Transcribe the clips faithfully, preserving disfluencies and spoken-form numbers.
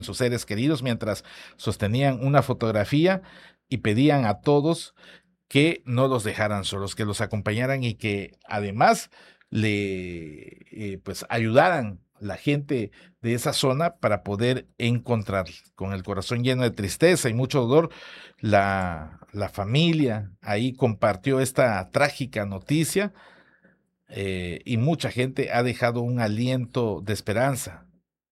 sus seres queridos mientras sostenían una fotografía y pedían a todos que no los dejaran solos, que los acompañaran y que además le eh, pues ayudaran la gente de esa zona para poder encontrar. Con el corazón lleno de tristeza y mucho dolor, la, la familia ahí compartió esta trágica noticia, eh, y mucha gente ha dejado un aliento de esperanza.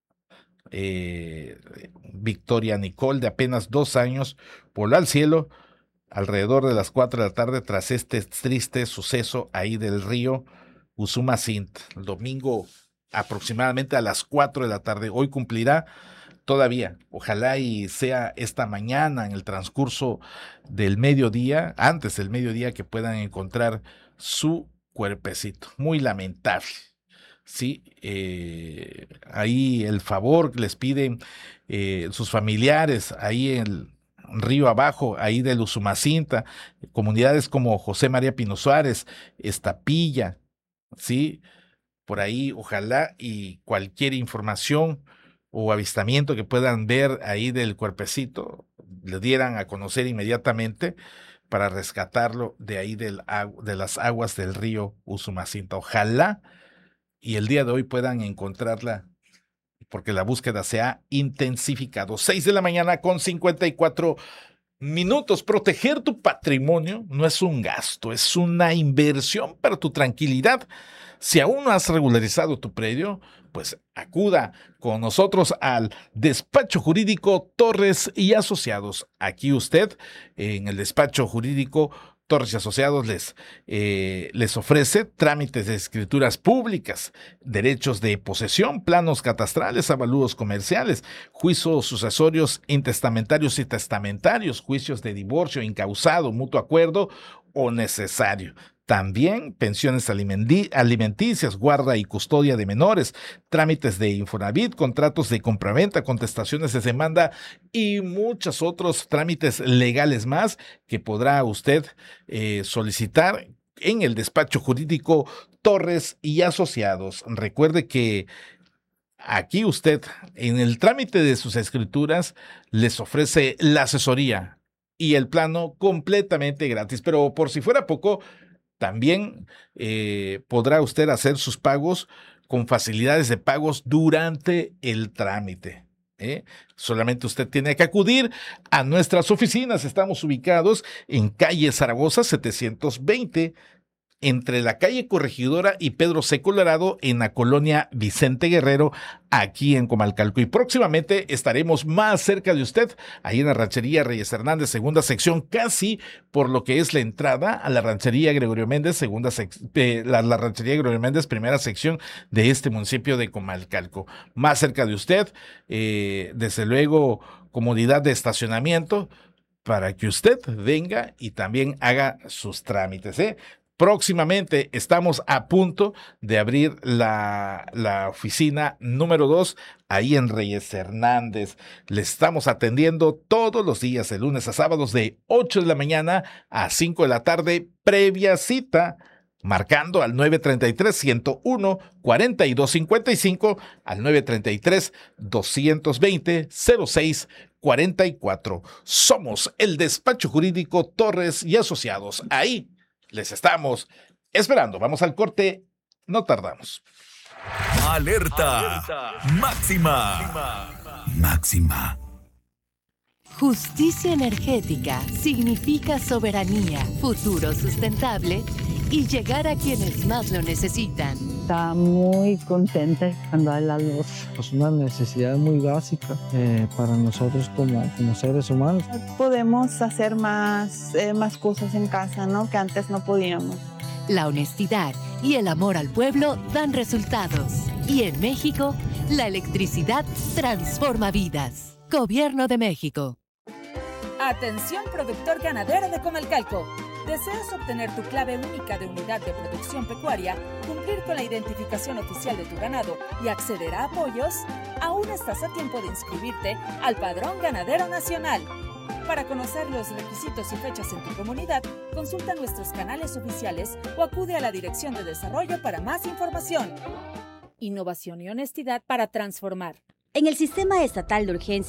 Eh, Victoria Nicole, de apenas dos años, voló al cielo alrededor de las cuatro de la tarde tras este triste suceso ahí del río Usumacinta, el domingo aproximadamente a las cuatro de la tarde. Hoy cumplirá todavía, ojalá y sea esta mañana en el transcurso del mediodía, antes del mediodía, que puedan encontrar su cuerpecito. Muy lamentable. Sí, eh, ahí el favor que les piden eh, sus familiares, ahí en el río abajo, ahí del Usumacinta, comunidades como José María Pino Suárez, Estapilla, sí, por ahí, ojalá y cualquier información o avistamiento que puedan ver ahí del cuerpecito, le dieran a conocer inmediatamente para rescatarlo de ahí del, de las aguas del río Usumacinta. Ojalá y el día de hoy puedan encontrarla, porque la búsqueda se ha intensificado. Seis de la mañana con cincuenta y cuatro minutos. Proteger tu patrimonio no es un gasto, es una inversión para tu tranquilidad. Si aún no has regularizado tu predio, pues acuda con nosotros al Despacho Jurídico Torres y Asociados. Aquí usted, en el Despacho Jurídico Torres y Asociados, les, eh, les ofrece trámites de escrituras públicas, derechos de posesión, planos catastrales, avalúos comerciales, juicios sucesorios intestamentarios y testamentarios, juicios de divorcio, incausado, mutuo acuerdo o necesario. También pensiones alimenticias, guarda y custodia de menores, trámites de Infonavit, contratos de compraventa, contestaciones de demanda y muchos otros trámites legales más que podrá usted eh, solicitar en el Despacho Jurídico Torres y Asociados. Recuerde que aquí usted, en el trámite de sus escrituras, les ofrece la asesoría y el plano completamente gratis. Pero por si fuera poco, también eh, podrá usted hacer sus pagos con facilidades de pagos durante el trámite. ¿eh? Solamente usted tiene que acudir a nuestras oficinas. Estamos ubicados en calle Zaragoza setecientos veinte, entre la calle Corregidora y Pedro C. Colorado, en la colonia Vicente Guerrero, aquí en Comalcalco. Y próximamente estaremos más cerca de usted, ahí en la ranchería Reyes Hernández, segunda sección, casi por lo que es la entrada a la ranchería Gregorio Méndez, segunda sec- eh, la, la ranchería Gregorio Méndez, primera sección de este municipio de Comalcalco. Más cerca de usted, eh, desde luego, comodidad de estacionamiento para que usted venga y también haga sus trámites, ¿eh? Próximamente estamos a punto de abrir la, la oficina número dos ahí en Reyes Hernández. Le estamos atendiendo todos los días, de lunes a sábados, de ocho de la mañana a cinco de la tarde, previa cita, marcando al nueve treinta y tres, ciento uno, cuarenta y dos cincuenta y cinco, al nueve treinta y tres, doscientos veinte, cero seis cuarenta y cuatro. Somos el Despacho Jurídico Torres y Asociados. Ahí les estamos esperando. Vamos al corte, no tardamos. Alerta, Alerta. Máxima. Máxima. Justicia energética significa soberanía, futuro sustentable y llegar a quienes más lo necesitan. Está muy contenta cuando hay la luz. Es una necesidad muy básica eh, para nosotros como, como seres humanos. Podemos hacer más, eh, más cosas en casa, ¿no? Que antes no podíamos. La honestidad y el amor al pueblo dan resultados. Y en México, la electricidad transforma vidas. Gobierno de México. Atención, productor ganadero de Comalcalco. ¿Deseas obtener tu clave única de unidad de producción pecuaria, cumplir con la identificación oficial de tu ganado y acceder a apoyos? Aún estás a tiempo de inscribirte al Padrón Ganadero Nacional. Para conocer los requisitos y fechas en tu comunidad, consulta nuestros canales oficiales o acude a la Dirección de Desarrollo para más información. Innovación y honestidad para transformar. En el Sistema Estatal de Urgencia